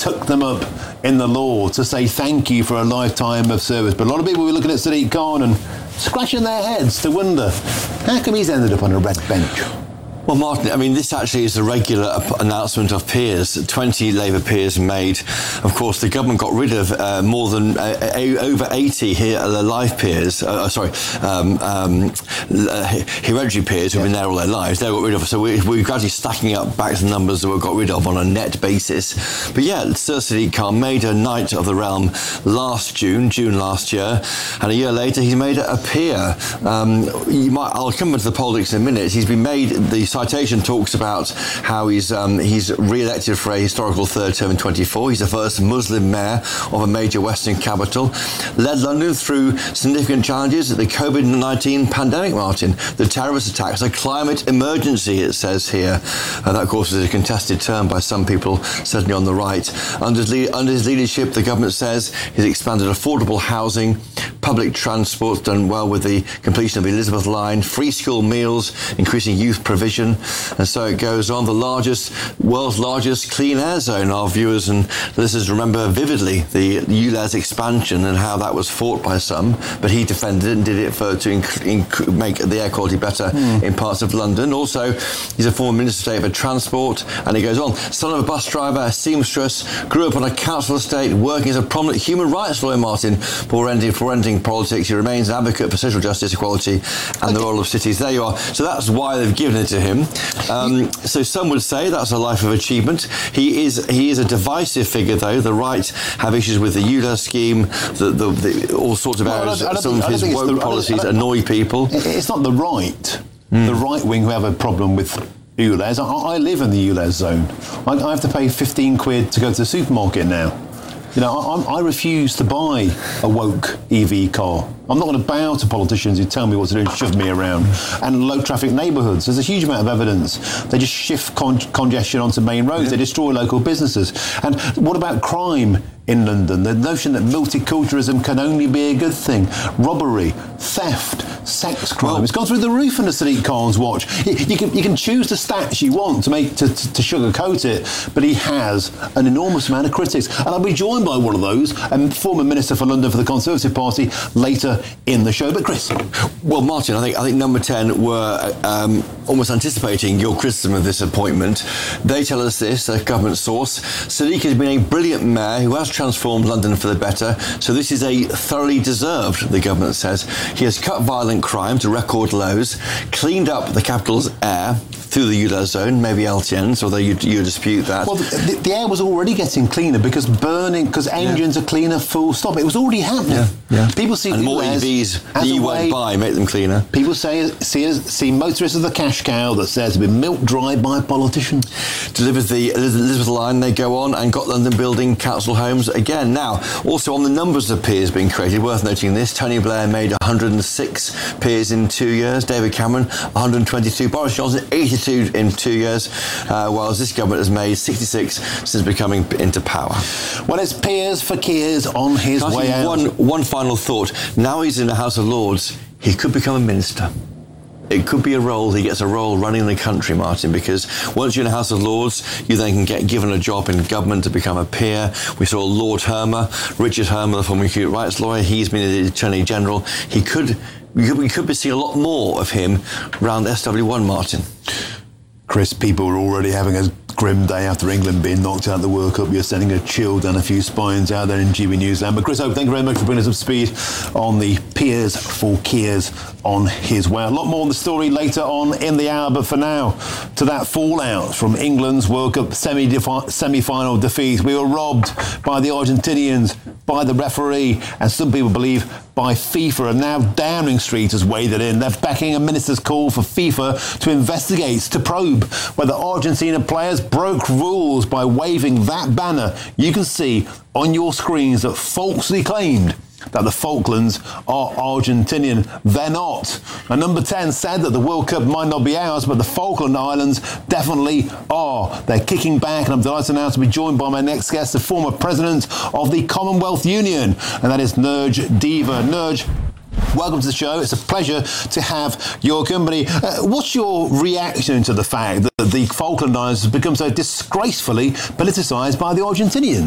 took them up in the law to say thank you for a lifetime of service. But a lot of people were looking at Sadiq Khan and scratching their heads to wonder, how come he's ended up on a red bench? Well, Martin, I mean, this actually is a regular announcement of peers. 20 Labour peers made. Of course, the government got rid of more than over 80 here live peers. Hereditary peers who've been there all their lives. They got rid of. So we're gradually stacking up back to the numbers that we got rid of on a net basis. But yeah, Sir Sadiq Khan made a Knight of the Realm June last year, and a year later he's made a peer. I'll come into the politics in a minute. He's been made the citation talks about how he's re-elected for a historical third term in 24. He's the first Muslim mayor of a major Western capital. Led London through significant challenges, the COVID-19 pandemic, Martin, the terrorist attacks, a climate emergency, it says here. That, of course, is a contested term by some people, certainly on the right. Under his leadership, the government says he's expanded affordable housing, public transport, done well with the completion of the Elizabeth Line, free school meals, increasing youth provision, and so it goes on. The world's largest clean air zone. Our viewers and listeners remember vividly the ULEZ expansion and how that was fought by some, but he defended it and did it to make the air quality better in parts of London. Also, he's a former Minister of State for Transport, and he goes on. Son of a bus driver, a seamstress, grew up on a council estate, working as a prominent human rights lawyer, Martin, for ending politics. He remains an advocate for social justice, equality, and the role of cities. There you are. So that's why they've given it to him. So some would say that's a life of achievement. He is a divisive figure, though. The right have issues with the ULEZ scheme, all sorts of areas. Some of his woke policies annoy people. It's not the right, the right wing who have a problem with ULEZ. I live in the ULEZ zone. I have to pay 15 quid to go to the supermarket now. You know, I refuse to buy a woke EV car. I'm not going to bow to politicians who tell me what to do and shove me around. And low traffic neighbourhoods, there's a huge amount of evidence. They just shift congestion onto main roads. They destroy local businesses. And what about crime in London? The notion that multiculturalism can only be a good thing. Robbery, theft, sex crime. It's gone through the roof in the Sadiq Khan's watch. You can choose the stats you want to sugarcoat it, but he has an enormous amount of critics. And I'll be joined by one of those, former Minister for London for the Conservative Party, later in the show. But Chris? Well, Martin, I think number 10 were almost anticipating your criticism of this appointment. They tell us this, a government source. Sadiq has been a brilliant mayor who has transformed London for the better, so this is a thoroughly deserved, the government says. He has cut violent crime to record lows, cleaned up the capital's air through the ULEZ zone, maybe LTNs, although you dispute that. Well, the air was already getting cleaner because engines are cleaner, full stop. It was already happening. Yeah. People see more EVs that you won't buy make them cleaner. People see motorists as the cash cow that's there to be milked dry by politicians. Delivered the Elizabeth Line, they go on, and got London building council homes again. Now, also on the numbers of peers being created, worth noting this, Tony Blair made 106 peers in 2 years, David Cameron 122, Boris Johnson 82 in 2 years, whilst this government has made 66 since becoming into power. Well, it's peers for Kears on his way out. One final thought. Now he's in the House of Lords, he could become a minister. It could be he gets a role running the country, Martin, because once you're in the House of Lords, you then can get given a job in government to become a peer. We saw Lord Hermer, Richard Hermer, the former human rights lawyer. He's been the Attorney General. We could be seeing a lot more of him around SW1, Martin. Chris, people are already having a grim day after England being knocked out of the World Cup. You're sending a chill down a few spines out there in GB Newsland. But Chris Hope, thank you very much for bringing us up to speed on the peers for Kears on his way. A lot more on the story later on in the hour, but for now, to that fallout from England's World Cup semi-final defeat. We were robbed by the Argentinians, by the referee, and some people believe by FIFA. And now Downing Street has waded in. They're backing a minister's call for FIFA to investigate, to probe whether Argentina players broke rules by waving that banner you can see on your screens that falsely claimed that the Falklands are Argentinian. They're not. And number 10 said that the World Cup might not be ours, but the Falkland Islands definitely are. They're kicking back, and I'm delighted now to be joined by my next guest, the former president of the Commonwealth Union, and that is Nurj Deva. Nurj, welcome to the show. It's a pleasure to have your company. What's your reaction to the fact that the Falkland Islands has become so disgracefully politicised by the Argentinians?